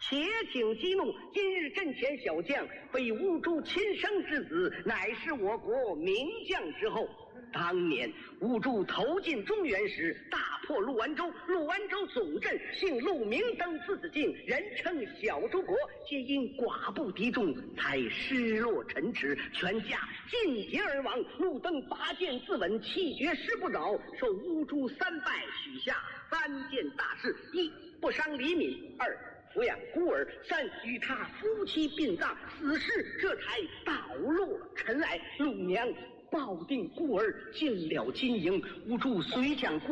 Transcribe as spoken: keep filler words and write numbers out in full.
且请息怒，今日阵前小将非乌珠亲生之子，乃是我国名将之后。当年乌珠投进中原时，大破陆安州，陆安州总镇姓陆，名登字子敬，人称小诸国，皆因寡不敌众，才失落陈池，全家尽捷而亡。陆登拔剑自刎，气绝师不早，受乌珠三拜，许下三件大事：一、不伤黎民；二、抚养孤儿；三、与他夫妻殡葬，此事这才倒落尘埃。陆娘抱定孤儿，进了金营，乌珠随将孤